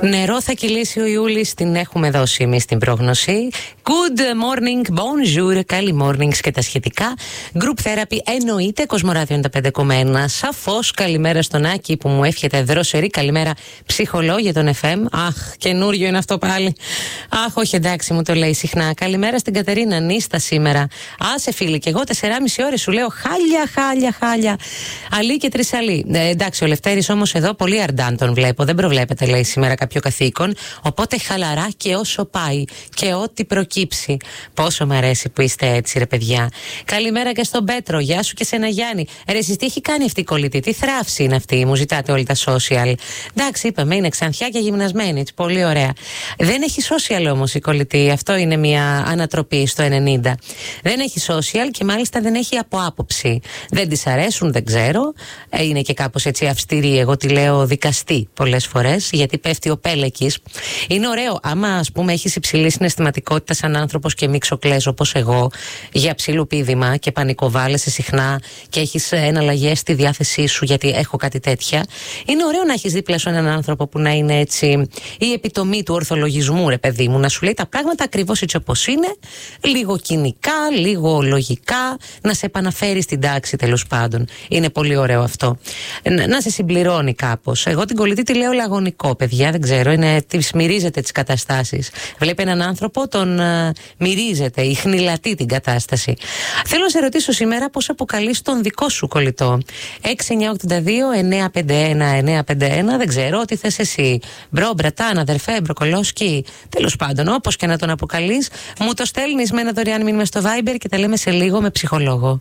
Νερό θα κυλήσει ο Ιούλης, την έχουμε δώσει εμείς την πρόγνωση. Good morning, bonjour, καλή mornings και τα σχετικά. Group Therapy εννοείται, Κοσμοράδιο 95,1. Σαφώς καλημέρα στον Άκη που μου εύχεται δροσερή καλημέρα ψυχολόγια των FM. Αχ, καινούριο είναι αυτό πάλι. Αχ, όχι εντάξει, μου το λέει συχνά. Καλημέρα στην Κατερίνα, νύστα σήμερα. Άσε φίλοι, και εγώ 4,5 ώρες σου λέω χάλια. Αλή και Τρισαλή. Εντάξει, ο Λευτέρης όμως εδώ πολύ αρντάν τον βλέπω. Δεν προβλέπεται, λέει, σήμερα κάποιο καθήκον. Οπότε χαλαρά και όσο πάει και ό,τι προκύψει. Πόσο μ' αρέσει που είστε έτσι, ρε παιδιά. Καλημέρα και στον Πέτρο. Γεια σου και σε ένα Γιάννη. Ρε, εσείς τι έχει κάνει αυτή η κολλητή, τι θράψη είναι αυτή, μου ζητάτε όλοι τα social. Εντάξει, είπαμε, είναι ξανθιά και γυμνασμένη, έτσι, πολύ ωραία. Δεν έχει social όμως η κολλητή. Αυτό είναι μια ανατροπή στο 90. Δεν έχει social και μάλιστα δεν έχει από άποψη. Δεν της αρέσουν, δεν ξέρω. Είναι και κάπως έτσι αυστηρή. Εγώ τη λέω δικαστή πολλές φορές, γιατί πέφτει ο πέλεκης. Είναι ωραίο, άμα ας πούμε έχεις υψηλή συναισθηματικότητα σαν άνθρωπος και μη ξοκλές όπως εγώ, για ψιλοπίδημα και πανικοβάλλεσαι συχνά και έχεις εναλλαγές στη διάθεσή σου, γιατί έχω κάτι τέτοια. Είναι ωραίο να έχεις δίπλα σου έναν άνθρωπο που να είναι έτσι η επιτομή του ορθολογισμού, ρε παιδί μου, να σου λέει τα πράγματα ακριβώς έτσι όπως είναι, λίγο κοινικά, λίγο λογικά, να σε επαναφέρει στην τάξη τέλος πάντων. Είναι πολύ ωραίο αυτό. Να σε συμπληρώνει κάπως. Εγώ την κολλητή τη λέω λαγωνικό, παιδιά, δεν ξέρω, της μυρίζεται τις καταστάσεις. Βλέπει έναν άνθρωπο, τον μυρίζεται, ιχνηλατεί την κατάσταση. Θέλω να σε ρωτήσω σήμερα πώς αποκαλείς τον δικό σου κολλητό. 6982-951-951, δεν ξέρω, τι θες εσύ. Μπρο, μπρατάν, αδερφέ, μπροκολόσκι. Τέλος πάντων, όπως και να τον αποκαλείς, μου το στέλνεις με ένα δωρεάν μήνυμα στο Viber και τα λέμε σε λίγο με ψυχολόγο.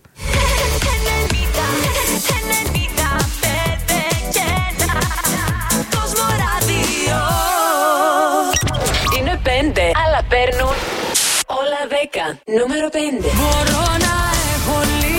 Είναι 5, αλλά παίρνουν όλα 10. Νούμερο 5. Μπορώ να έχω